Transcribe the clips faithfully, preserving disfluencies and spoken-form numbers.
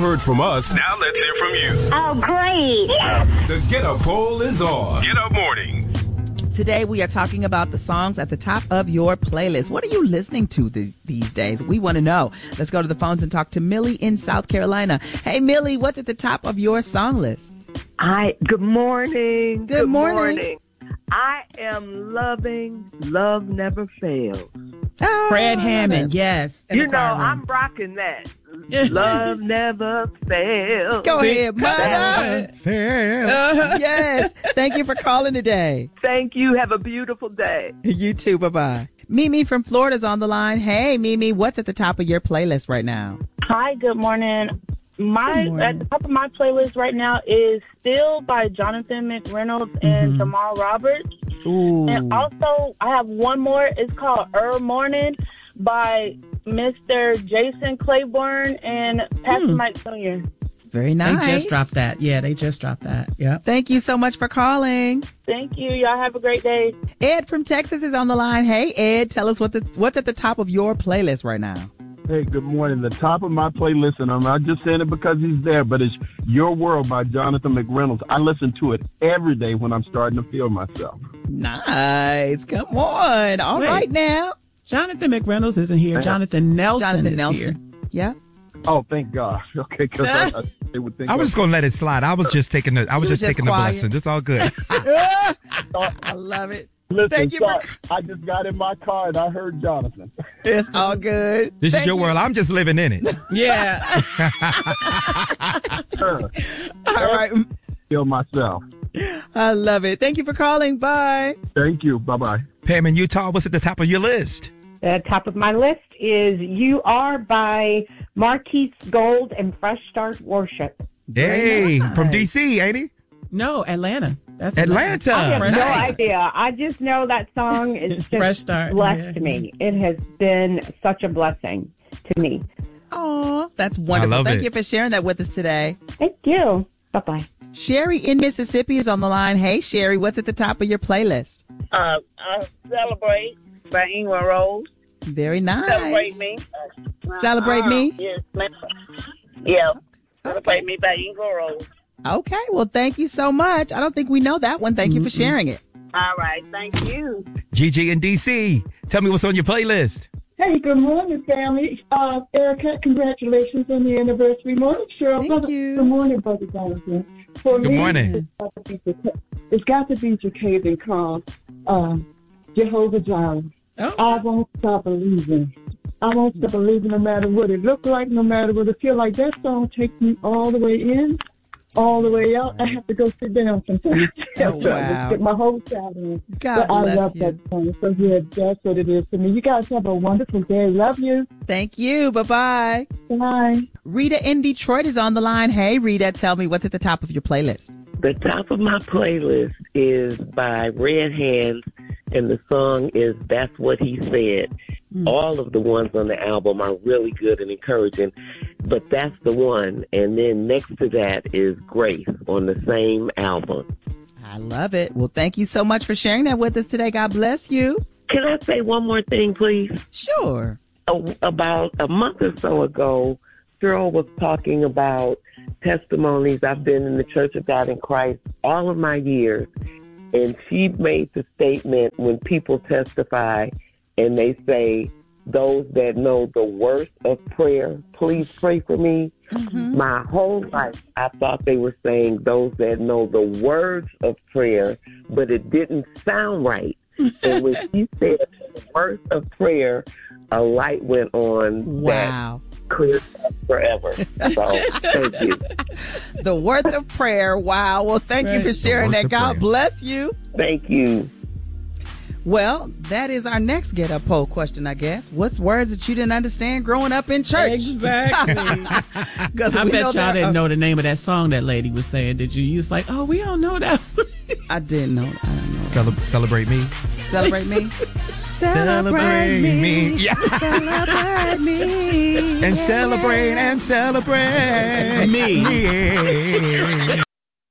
heard from us. Now let's hear from you. Oh, great. The Get Up poll is on. Get Up Morning. Today we are talking about the songs at the top of your playlist. What are you listening to th- these days? We want to know. Let's go to the phones and talk to Millie in South Carolina. Hey, Millie, what's at the top of your song list? Hi. Good morning. Good, Good morning. morning. I am loving Love Never Fails. Oh, Fred Hammond, yes. You know, I'm rocking that. Yes. Love never fails. Go ahead, mother. Fail. Uh, yes. Thank you for calling today. Thank you. Have a beautiful day. You too. Bye-bye. Mimi from Florida's on the line. Hey, Mimi, what's at the top of your playlist right now? Hi, good morning. My Good morning. At the top of my playlist right now is Still by Jonathan McReynolds and Mhm. Jamal Roberts. Ooh. And also, I have one more. It's called Er Morning by Mister Jason Claiborne and Pastor Hmm. Mike Junior Very nice. They just dropped that. Yeah, they just dropped that. Yep. Thank you so much for calling. Thank you. Y'all have a great day. Ed from Texas is on the line. Hey, Ed, tell us what the, what's at the top of your playlist right now. Hey, good morning. The top of my playlist, and I'm not just saying it because he's there, but it's Your World by Jonathan McReynolds. I listen to it every day when I'm starting to feel myself. Nice. Come on. All Wait. right now. Jonathan McReynolds isn't here. Jonathan Nelson Jonathan is Nelson. here. Yeah. Oh, thank God. Okay, because I, I, they would think I was going to let it slide. I was just taking the, I was You just just taking the quiet. blessings. It's all good. I love it. Listen, Thank you sorry, for- I just got in my car and I heard Jonathan. It's all good. This Thank is your you. world. I'm just living in it. Yeah. Sure. All right. Feel myself. I love it. Thank you for calling. Bye. Thank you. Bye-bye. Pam in Utah, what's at the top of your list? The top of my list is You Are by Marquise Gold and Fresh Start Worship. Hey, nice. from D C, ain't he? No, Atlanta. That's Atlanta. I have Fresh no Start. idea. I just know that song is just Fresh Start, blessed yeah. me. It has been such a blessing to me. Oh, that's wonderful. I love Thank it. you for sharing that with us today. Thank you. Bye-bye. Sherry in Mississippi is on the line. Hey, Sherry, what's at the top of your playlist? Uh, uh, Celebrate by Ingrid Rose. Very nice. Celebrate Me. Celebrate Uh, Me? Yes, ma'am. Yeah. Celebrate Me by Ingrid Rose. Okay, well, thank you so much. I don't think we know that one. Thank you for sharing it. All right. Thank you. Gigi in D C, tell me what's on your playlist. Hey, good morning, family. Uh, Erica, congratulations on the anniversary. Morning, Cheryl. Thank Brother, you. Good morning, Brother Jonathan. For Good me, morning. It's got to be, Jaca- it's got to be Jacqueline Carr, uh, Jehovah Jireh. Oh. I won't stop believing. I won't stop believing no matter what it look like, no matter what it feel like. That song takes me all the way in, all the way out. I have to go sit down sometimes. Oh, wow. Get my whole shout in. God but I bless love you. that song. So, yeah, that's what it is to me. You guys have a wonderful day. Love you. Thank you. Bye-bye. Bye. Rita in Detroit is on the line. Hey, Rita, tell me what's at the top of your playlist. The top of my playlist is by Red Hands, and the song is That's What He Said. Mm. All of the ones on the album are really good and encouraging, but that's the one. And then next to that is Grace on the same album. I love it. Well, thank you so much for sharing that with us today. God bless you. Can I say one more thing, please? Sure. A- about a month or so ago, Cheryl was talking about testimonies. I've been in the Church of God in Christ all of my years, and she made the statement when people testify and they say, those that know the worth of prayer, please pray for me. Mm-hmm. My whole life, I thought they were saying those that know the words of prayer, but it didn't sound right. And when she said the worth of prayer, a light went on. Wow. That cleared up forever. So, thank you. The worth of prayer. Wow. Well, thank you for sharing that. God bless you. Thank you. Well, that is our next Get Up poll question, I guess. What's words that you didn't understand growing up in church? Exactly. I I bet bet y'all didn't know the name of that song that lady was saying, did you? You was like, oh, we don't know that. I didn't know. I don't know. Cele- celebrate me. Celebrate me. Celebrate me. Yeah. Celebrate me. And celebrate and celebrate me. me.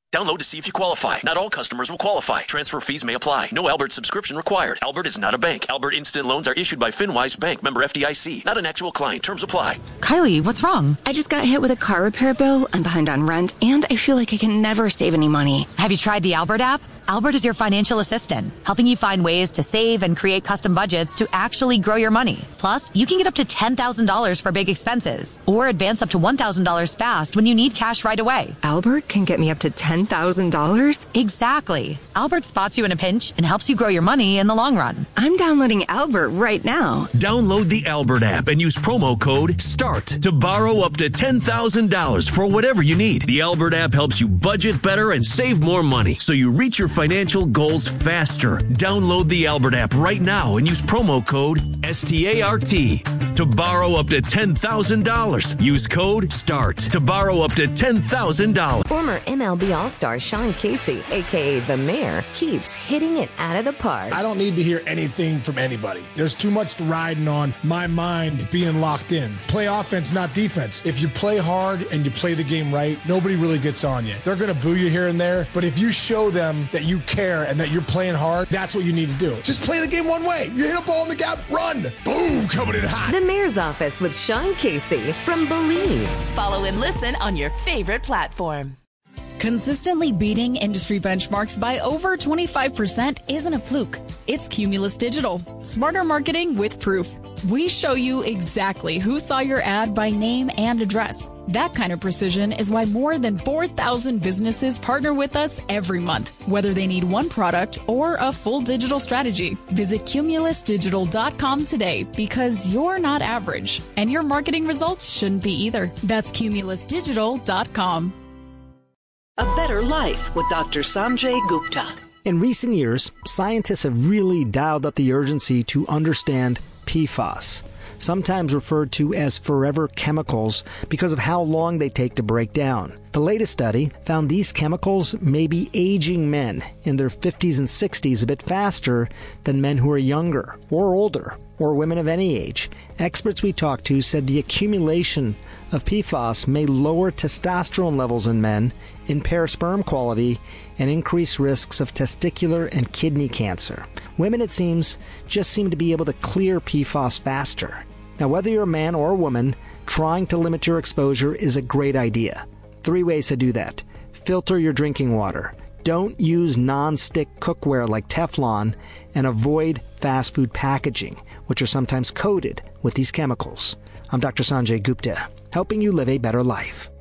Download to see if you qualify. Not all customers will qualify. Transfer fees may apply. No Albert subscription required. Albert is not a bank. Albert Instant Loans are issued by FinWise Bank, member F D I C. Not an actual client. Terms apply. Kylie, what's wrong? I just got hit with a car repair bill. I'm behind on rent, and I feel like I can never save any money. Have you tried the Albert app? Albert is your financial assistant, helping you find ways to save and create custom budgets to actually grow your money. Plus, you can get up to ten thousand dollars for big expenses or advance up to one thousand dollars fast when you need cash right away. Albert can get me up to ten thousand dollars? Exactly. Albert spots you in a pinch and helps you grow your money in the long run. I'm downloading Albert right now. Download the Albert app and use promo code START to borrow up to ten thousand dollars for whatever you need. The Albert app helps you budget better and save more money so you reach your financial goals faster. Download the Albert app right now and use promo code S T A R T to borrow up to ten thousand dollars. Use code START to borrow up to ten thousand dollars. Former M L B All-Star Sean Casey, a k a. The Mayor, keeps hitting it out of the park. I don't need to hear anything from anybody. There's too much riding on my mind being locked in. Play offense, not defense. If you play hard and you play the game right, nobody really gets on you. They're going to boo you here and there, but if you show them that you care and that you're playing hard, that's what you need to do. Just play the game one way. You hit a ball in the gap, run. Boom, coming in hot. The Mayor's Office with Sean Casey from Believe. Follow and listen on your favorite platform. Consistently beating industry benchmarks by over twenty-five percent isn't a fluke. It's Cumulus Digital. Smarter marketing with proof. We show you exactly who saw your ad by name and address. That kind of precision is why more than four thousand businesses partner with us every month, whether they need one product or a full digital strategy. Visit cumulus digital dot com today because you're not average, and your marketing results shouldn't be either. That's cumulus digital dot com. A Better Life with Doctor Sanjay Gupta. In recent years, scientists have really dialed up the urgency to understand P FAS, sometimes referred to as forever chemicals because of how long they take to break down. The latest study found these chemicals may be aging men in their fifties and sixties a bit faster than men who are younger or older, or women of any age. Experts we talked to said the accumulation of P FAS may lower testosterone levels in men, impair sperm quality, and increase risks of testicular and kidney cancer. Women, it seems, just seem to be able to clear P FAS faster. Now, whether you're a man or a woman, trying to limit your exposure is a great idea. Three ways to do that. Filter your drinking water. Don't use non-stick cookware like Teflon, and avoid fast food packaging, which are sometimes coated with these chemicals. I'm Doctor Sanjay Gupta, helping you live a better life.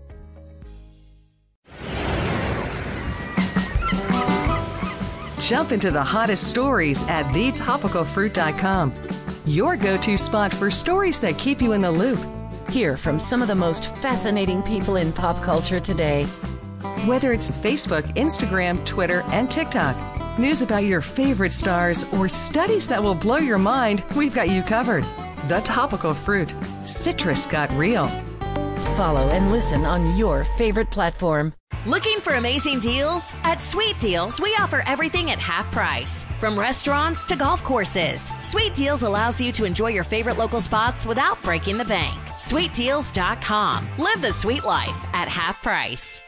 Jump into the hottest stories at the topical fruit dot com. Your go-to spot for stories that keep you in the loop. Hear from some of the most fascinating people in pop culture today. Whether it's Facebook, Instagram, Twitter, and TikTok, news about your favorite stars, or studies that will blow your mind, we've got you covered. The Topical Fruit. Citrus got real. Follow and listen on your favorite platform. Looking for amazing deals? At Sweet Deals, we offer everything at half price. From restaurants to golf courses, Sweet Deals allows you to enjoy your favorite local spots without breaking the bank. sweet deals dot com. Live the sweet life at half price.